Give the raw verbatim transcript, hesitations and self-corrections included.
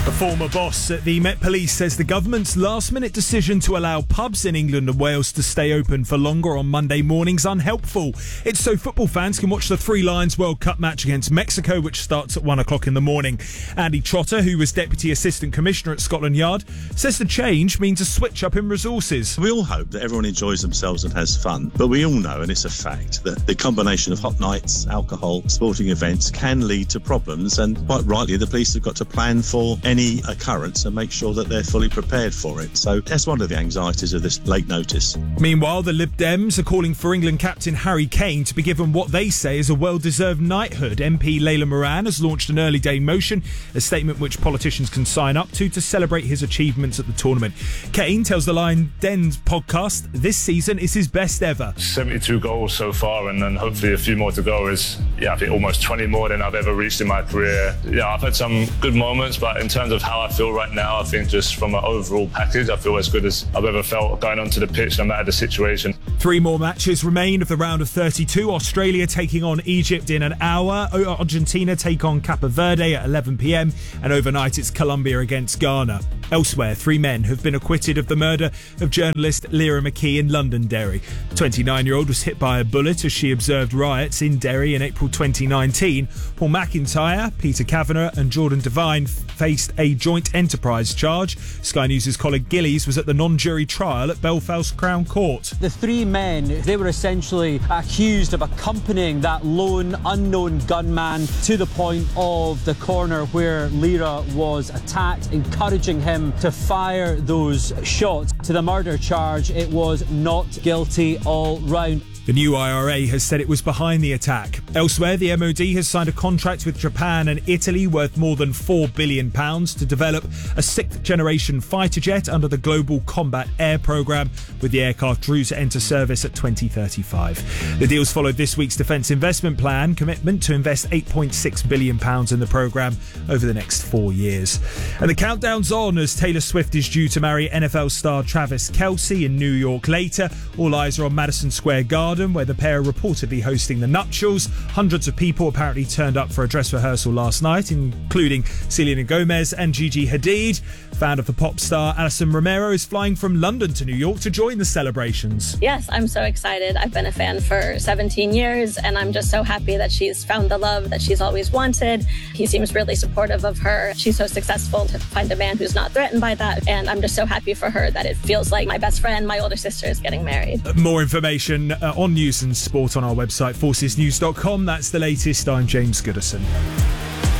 A former boss at the Met Police says the government's last-minute decision to allow pubs in England and Wales to stay open for longer on Monday morning's unhelpful. It's so football fans can watch the Three Lions World Cup match against Mexico, which starts at one o'clock in the morning. Andy Trotter, who was Deputy Assistant Commissioner at Scotland Yard, says the change means a switch up in resources. We all hope that everyone enjoys themselves and has fun, but we all know, and it's a fact, that the combination of hot nights, alcohol, sporting events can lead to problems, and quite rightly the police have got to plan for any occurrence and make sure that they're fully prepared for it. So that's one of the anxieties of this late notice. Meanwhile, the Lib Dems are calling for England captain Harry Kane to be given what they say is a well-deserved knighthood. M P Layla Moran has launched an early day motion, a statement which politicians can sign up to to celebrate his achievements at the tournament. Kane tells the Lion Dens podcast this season is his best ever. seventy-two goals so far, and then hopefully a few more to go. Is yeah, I think almost twenty more than I've ever reached in my career. Yeah, I've had some good moments, but in terms of how I feel right now, I think just from an overall package, I feel as good as I've ever felt going onto the pitch, no matter the situation. Three more matches remain of the round of thirty-two. Australia taking on Egypt in an hour. Argentina take on Cape Verde at eleven p.m. and overnight it's Colombia against Ghana. Elsewhere, three men have been acquitted of the murder of journalist Lyra McKee in Londonderry. The twenty-nine-year-old was hit by a bullet as she observed riots in Derry in April twenty nineteen. Paul McIntyre, Peter Kavanagh and Jordan Devine faced a joint enterprise charge. Sky News' Colin Gillies was at the non-jury trial at Belfast Crown Court. The three men, they were essentially accused of accompanying that lone, unknown gunman to the point of the corner where Lyra was attacked, encouraging him to fire those shots. To the murder charge, it was not guilty all round. The new I R A has said it was behind the attack. Elsewhere, the M O D has signed a contract with Japan and Italy worth more than four billion pounds to develop a sixth-generation fighter jet under the Global Combat Air Programme, with the aircraft due to enter service at twenty thirty-five. The deals followed this week's Defence Investment Plan commitment to invest eight point six billion pounds in the programme over the next four years. And the countdown's on as Taylor Swift is due to marry N F L star Travis Kelce in New York later. All eyes are on Madison Square Garden, where the pair are reportedly hosting the nuptials. Hundreds of people apparently turned up for a dress rehearsal last night, including Selena Gomez and Gigi Hadid. Fan of the pop star, Alison Romero is flying from London to New York to join the celebrations. Yes, I'm so excited. I've been a fan for seventeen years, and I'm just so happy that she's found the love that she's always wanted. He seems really supportive of her. She's so successful to find a man who's not threatened by that, and I'm just so happy for her that it feels like my best friend, my older sister, is getting married. More information uh, on news and sport on our website, forces news dot com. That's the latest. I'm James Goodison.